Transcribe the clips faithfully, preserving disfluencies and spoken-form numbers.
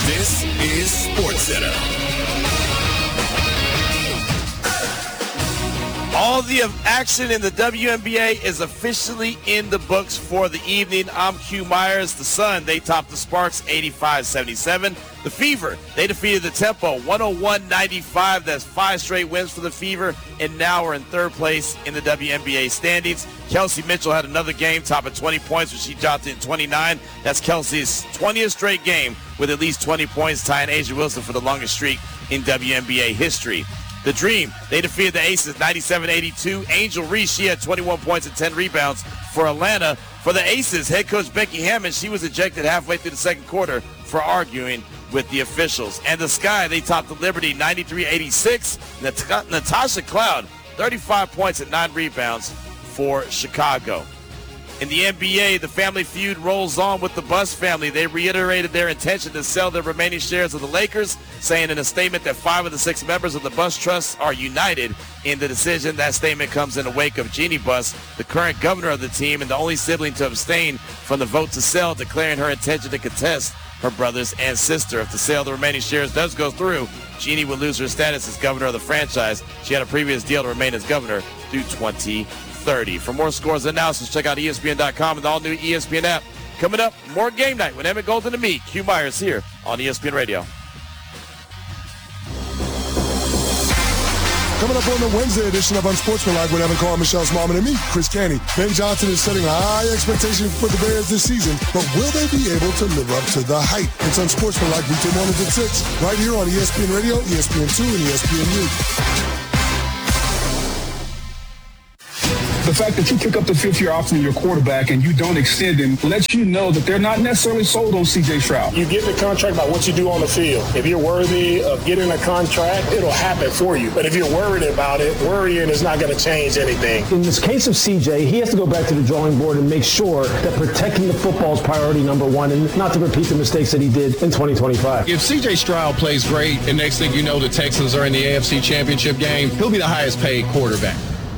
This is SportsCenter. All the action in the W N B A is officially in the books for the evening. I'm Q Myers. The Sun, they topped the Sparks eighty-five seventy-seven. The Fever, they defeated the Tempo one oh one ninety-five. That's five straight wins for the Fever, and now we're in third place in the W N B A standings. Kelsey Mitchell had another game, topping twenty points, when she dropped in twenty-nine. That's Kelsey's twentieth straight game with at least twenty points, tying A'ja Wilson for the longest streak in W N B A history. The Dream, they defeated the Aces ninety-seven eighty-two. Angel Reese, she had twenty-one points and ten rebounds for Atlanta. For the Aces, head coach Becky Hammond, she was ejected halfway through the second quarter for arguing with the officials. And the Sky, they topped the Liberty ninety-three eighty-six. Nat- Natasha Cloud, thirty-five points and nine rebounds for Chicago. In the N B A, the family feud rolls on with the Buss family. They reiterated their intention to sell their remaining shares of the Lakers, saying in a statement that five of the six members of the Buss Trust are united in the decision. That statement comes in the wake of Jeannie Buss, the current governor of the team and the only sibling to abstain from the vote to sell, declaring her intention to contest her brothers and sister. If the sale of the remaining shares does go through, Jeannie will lose her status as governor of the franchise. She had a previous deal to remain as governor through twenty thirty. For more scores and analysis, check out E S P N dot com and the all-new E S P N app. Coming up, more Game Night with Emmett Golden and me, Q Myers, here on E S P N Radio. Coming up on the Wednesday edition of Unsportsmanlike with Evan Carr, Michelle Smallman, and me, Chris Canty. Ben Johnson is setting a high expectation for the Bears this season, but will they be able to live up to the hype? It's Unsportsmanlike weekday mornings at six, right here on E S P N Radio, E S P N two, and E S P N U. The fact that you pick up the fifth year option of your quarterback and you don't extend him lets you know that they're not necessarily sold on C J Stroud. You get the contract by what you do on the field. If you're worthy of getting a contract, it'll happen for you. But if you're worried about it, worrying is not going to change anything. In this case of C J, he has to go back to the drawing board and make sure that protecting the football is priority number one and not to repeat the mistakes that he did in twenty twenty-five. If C J Stroud plays great and next thing you know the Texans are in the A F C Championship game, he'll be the highest paid quarterback.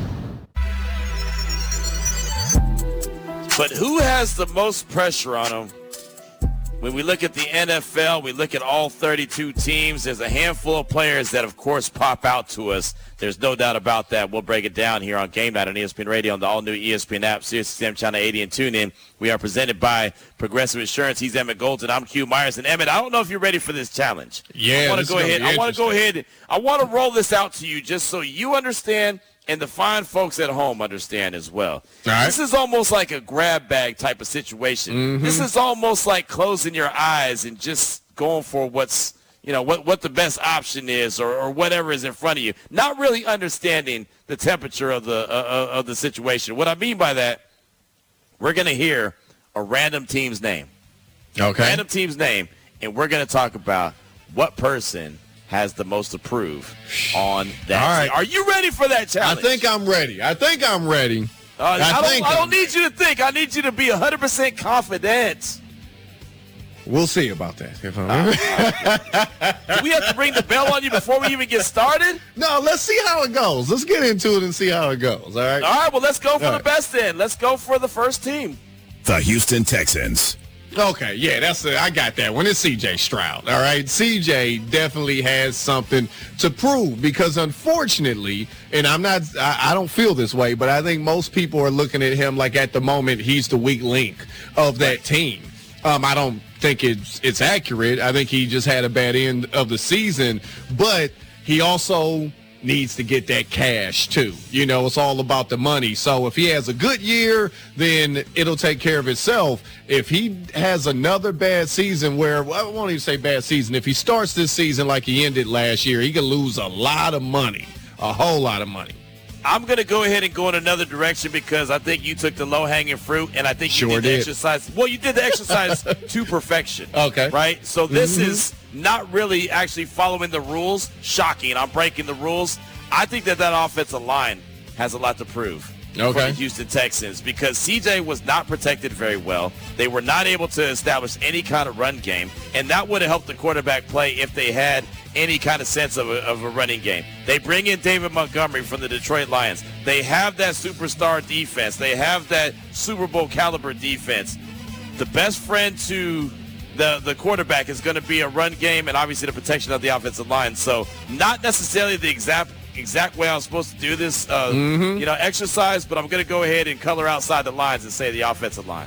But who has the most pressure on him? When we look at the N F L, we look at all thirty-two teams. There's a handful of players that, of course, pop out to us. There's no doubt about that. We'll break it down here on Game Night on E S P N Radio on the all-new E S P N app, Sirius X M Channel eighty, and TuneIn. We are presented by Progressive Insurance. He's Emmett Golden. I'm Q Myers. And, Emmett, I don't know if you're ready for this challenge. Yeah, I want to go ahead. I want to go ahead. I want to roll this out to you just so you understand and the fine folks at home understand as well. All right. This is almost like a grab bag type of situation. Mm-hmm. This is almost like closing your eyes and just going for what's, you know, what, what the best option is or, or whatever is in front of you. Not really understanding the temperature of the uh, of the situation. What I mean by that, we're going to hear a random team's name. Okay. Random team's name, and we're going to talk about what person has the most to prove on that. All right. Team. Are you ready for that challenge? I think I'm ready. I think I'm ready. Uh, I, I, don't, I don't ready. need you to think. I need you to be one hundred percent confident. We'll see about that. If I'm uh, Do we have to ring the bell on you before we even get started? No, let's see how it goes. Let's get into it and see how it goes, all right? All right, well, let's go for all the right. best then. Let's go for the first team. The Houston Texans. Okay, yeah, that's it. I got that one. It's C J Stroud, all right? C J definitely has something to prove because, unfortunately, and I'm not, I, I don't feel this way, but I think most people are looking at him like at the moment he's the weak link of that team. Um, I don't think it's it's accurate. I think he just had a bad end of the season, but he also needs to get that cash too. You know, it's all about the money. So if he has a good year, then it'll take care of itself. If he has another bad season where, well, I won't even say bad season, if he starts this season like he ended last year, he could lose a lot of money, a whole lot of money. I'm going to go ahead and go in another direction because I think you took the low-hanging fruit, and I think you Sure did the did. exercise. Well, you did the exercise to perfection. Okay. Right? So this Mm-hmm. is not really actually following the rules. Shocking. I'm breaking the rules. I think that that offensive line has a lot to prove. Okay. For the Houston Texans because C J was not protected very well. They were not able to establish any kind of run game, and that would have helped the quarterback play if they had any kind of sense of a, of a running game. They bring in David Montgomery from the Detroit Lions. They have that superstar defense. They have that Super Bowl caliber defense. The best friend to the, the quarterback is going to be a run game and obviously the protection of the offensive line. So not necessarily the exact exact way I was supposed to do this, uh, mm-hmm. you know, exercise, but I'm going to go ahead and color outside the lines and say the offensive line.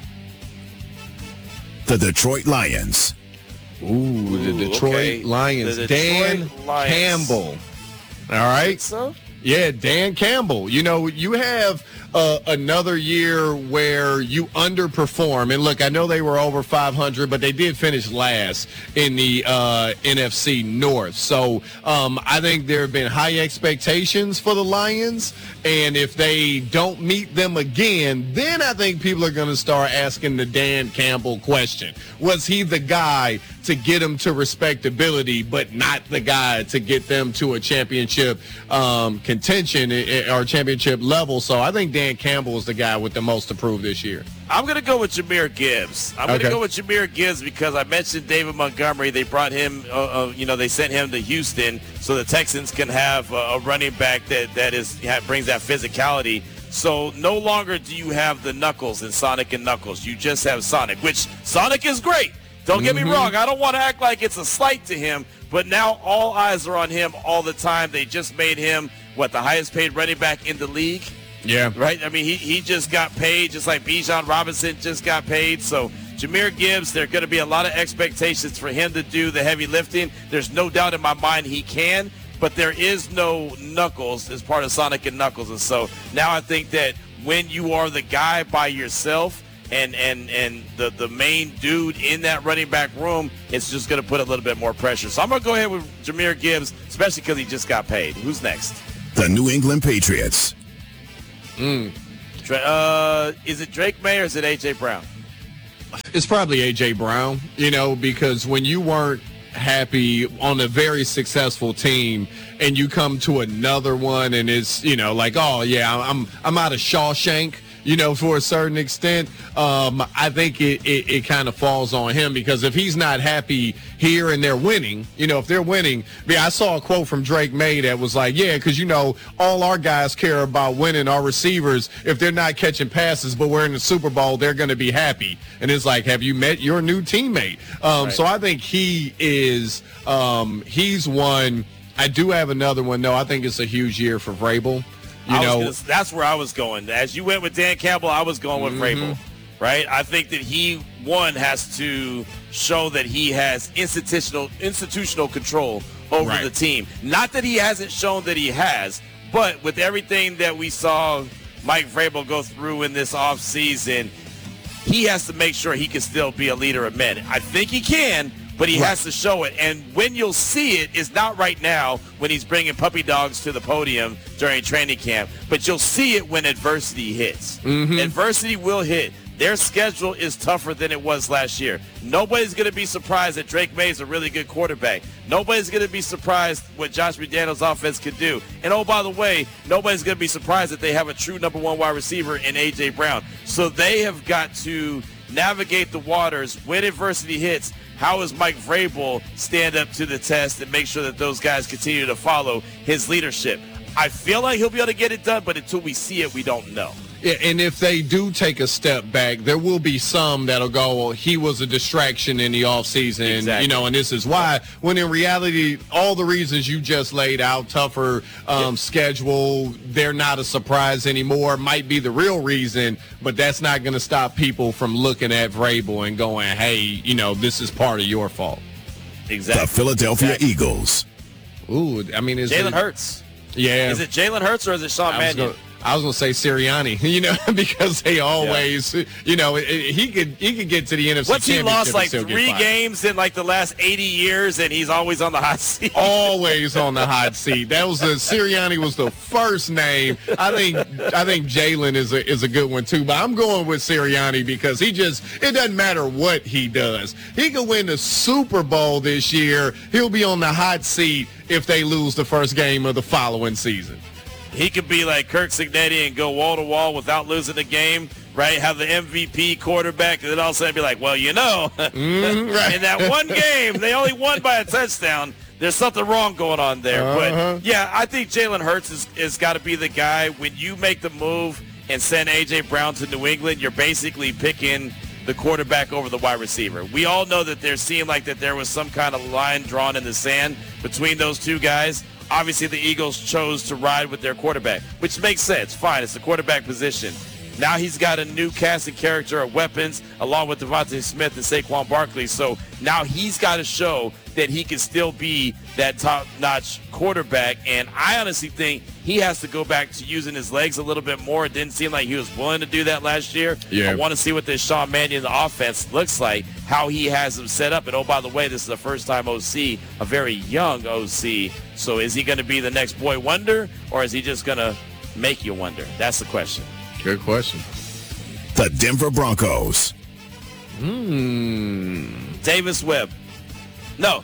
The Detroit Lions. Ooh, the Detroit okay. Lions. The Detroit Dan Lions. Campbell. All right. So? Yeah, Dan Campbell. You know, you have uh, another year where you underperform. And look, I know they were over five hundred, but they did finish last in the uh, N F C North. So um, I think there have been high expectations for the Lions. And if they don't meet them again, then I think people are going to start asking the Dan Campbell question. Was he the guy to get them to respectability, but not the guy to get them to a championship um, contention or championship level? So I think Dan Campbell is the guy with the most to prove this year. I'm going to go with Jahmyr Gibbs. I'm Okay. going to go with Jahmyr Gibbs because I mentioned David Montgomery. They brought him, uh, uh, you know, they sent him to Houston so the Texans can have uh, a running back that, that is brings that physicality. So no longer do you have the Knuckles and Sonic and Knuckles. You just have Sonic, which Sonic is great. Don't get Mm-hmm. me wrong. I don't want to act like it's a slight to him, but now all eyes are on him all the time. They just made him, what, the highest paid running back in the league? Yeah. Right? I mean, he, he just got paid just like Bijan Robinson just got paid. So Jahmyr Gibbs, there are going to be a lot of expectations for him to do the heavy lifting. There's no doubt in my mind he can, but there is no Knuckles as part of Sonic and Knuckles. And so now I think that when you are the guy by yourself, and and and the, the main dude in that running back room, it's just going to put a little bit more pressure. So I'm going to go ahead with Jahmyr Gibbs, especially because he just got paid. Who's next? The New England Patriots. Mm. Uh, is it Drake May or is it A J. Brown? It's probably A J. Brown, you know, because when you weren't happy on a very successful team and you come to another one and it's, you know, like, oh, yeah, I'm I'm out of Shawshank, you know, for a certain extent, um, I think it, it, it kind of falls on him because if he's not happy here and they're winning, you know, if they're winning, yeah, I saw a quote from Drake May that was like, yeah, because, you know, all our guys care about winning, our receivers, if they're not catching passes, but we're in the Super Bowl, they're going to be happy. And it's like, have you met your new teammate? Um, right. So I think he is, um, he's one. I do have another one, though. I think it's a huge year for Vrabel. You I was know, gonna, that's where I was going. As you went with Dan Campbell, I was going with Mm-hmm. Vrabel, right? I think that he, one, has to show that he has institutional institutional control over Right. the team. Not that he hasn't shown that he has, but with everything that we saw Mike Vrabel go through in this offseason, he has to make sure he can still be a leader of men. I think he can, but he Right. has to show it. And when you'll see it is not right now when he's bringing puppy dogs to the podium during training camp, but you'll see it when adversity hits. Mm-hmm. Adversity will hit. Their schedule is tougher than it was last year. Nobody's going to be surprised that Drake May is a really good quarterback. Nobody's going to be surprised what Josh McDaniels' offense could do. And, oh, by the way, nobody's going to be surprised that they have a true number one wide receiver in A J. Brown. So they have got to navigate the waters when adversity hits. How does Mike Vrabel stand up to the test and make sure that those guys continue to follow his leadership? I feel like he'll be able to get it done, but until we see it, we don't know. Yeah, and if they do take a step back, there will be some that'll go, well, he was a distraction in the offseason, Exactly. you know, and this is why. When in reality, all the reasons you just laid out, tougher um, Yep. schedule, they're not a surprise anymore, might be the real reason, but that's not going to stop people from looking at Vrabel and going, hey, you know, this is part of your fault. Exactly. The Philadelphia Exactly. Eagles. Ooh, I mean, is Jalen it, Hurts. Yeah. Is it Jalen Hurts or is it Sean I was Mannion? gonna- I was gonna say Sirianni, you know, because they always, you know, it, it, he could he could get to the N F C What's he Championship lost and like still get three fired. games in like the last eighty years, and he's always on the hot seat. Always on the hot seat. That was the Sirianni was the first name. I think I think Jalen is a is a good one too. But I'm going with Sirianni because he just it doesn't matter what he does. He could win the Super Bowl this year. He'll be on the hot seat if they lose the first game of the following season. He could be like Kirk Cignetti and go wall to wall without losing the game, right? Have the M V P quarterback, and then all of a sudden be like, well, you know, Mm, right. in that one game, they only won by a touchdown. There's something wrong going on there. Uh-huh. But, yeah, I think Jalen Hurts is, is got to be the guy. When you make the move and send A J. Brown to New England, you're basically picking the quarterback over the wide receiver. We all know that there seemed like that there was some kind of line drawn in the sand between those two guys. Obviously, the Eagles chose to ride with their quarterback, which makes sense. Fine, it's the quarterback position. Now he's got a new cast and character of weapons along with Devontae Smith and Saquon Barkley. So now he's got to show that he can still be that top-notch quarterback. And I honestly think he has to go back to using his legs a little bit more. It didn't seem like he was willing to do that last year. Yeah. I want to see what this Sean Mannion offense looks like, how he has him set up. And, oh, by the way, this is the first time O C, a very young O C. So is he going to be the next boy wonder, or is he just going to make you wonder? That's the question. Good question. The Denver Broncos. Hmm. Davis Webb. No.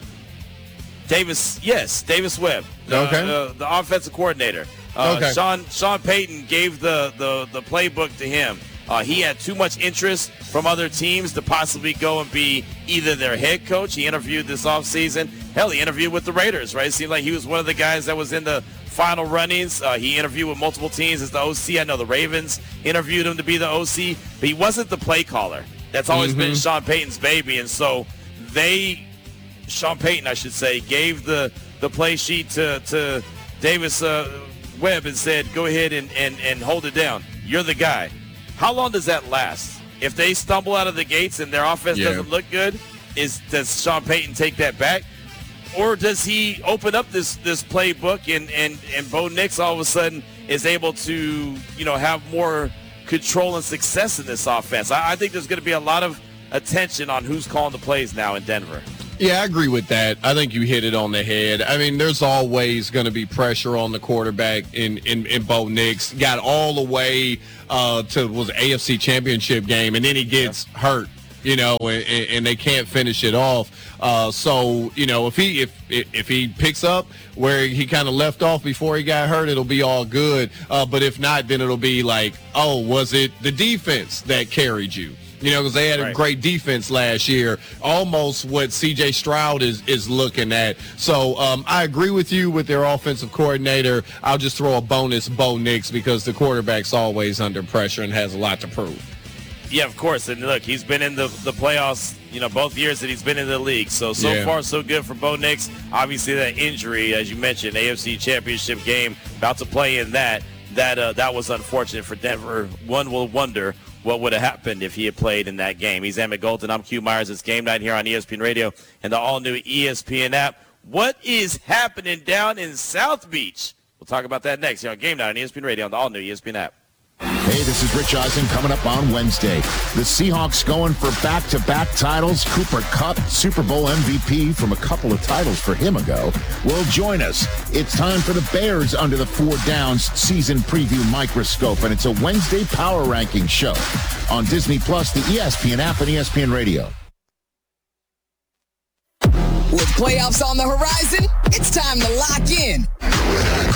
Davis, yes, Davis Webb. Uh, okay. Uh, the offensive coordinator. Uh, okay. Sean Sean Payton gave the, the, the playbook to him. Uh, he had too much interest from other teams to possibly go and be either their head coach. He interviewed this offseason. Hell, he interviewed with the Raiders, right? It seemed like he was one of the guys that was in the final runnings. Uh, he interviewed with multiple teams as the O C. I know the Ravens interviewed him to be the O C, but he wasn't the play caller. That's always mm-hmm. been Sean Payton's baby. And so they, Sean Payton, I should say, gave the, the play sheet to, to Davis uh, Webb and said, go ahead and, and, and hold it down. You're the guy. How long does that last? If they stumble out of the gates and their offense yeah. doesn't look good, is does Sean Payton take that back? Or does he open up this, this playbook and, and, and Bo Nix all of a sudden is able to, you know, have more control and success in this offense? I, I think there's going to be a lot of attention on who's calling the plays now in Denver. Yeah, I agree with that. I think you hit it on the head. I mean, there's always going to be pressure on the quarterback in, in, in Bo Nix. Got all the way uh, to was A F C Championship game, and then he gets yeah. hurt, you know, and, and they can't finish it off. Uh, so, you know, if he if if he picks up where he kind of left off before he got hurt, it'll be all good. Uh, but if not, then it'll be like, oh, was it the defense that carried you? You know, because they had a right. great defense last year, almost what C J Stroud is, is looking at. So um, I agree with you with their offensive coordinator. I'll just throw a bonus Bo Nix because the quarterback's always under pressure and has a lot to prove. Yeah, of course. And look, he's been in the, the playoffs, you know, both years that he's been in the league. So, so yeah. far, so good for Bo Nix. Obviously, that injury, as you mentioned, A F C Championship game, about to play in that, that, uh, that was unfortunate for Denver. One will wonder what would have happened if he had played in that game. He's Emmett Golden. I'm Q Myers. It's Game Night here on E S P N Radio and the all-new E S P N app. What is happening down in South Beach? We'll talk about that next here on Game Night on E S P N Radio on the all-new E S P N app. Hey, this is Rich Eisen coming up on Wednesday. The Seahawks going for back-to-back titles. Cooper Kupp, Super Bowl M V P from a couple of titles for him ago, will join us. It's time for the Bears under the Four Downs season preview microscope, and it's a Wednesday power ranking show on Disney Plus, the E S P N app, and E S P N Radio. With playoffs on the horizon, it's time to lock in.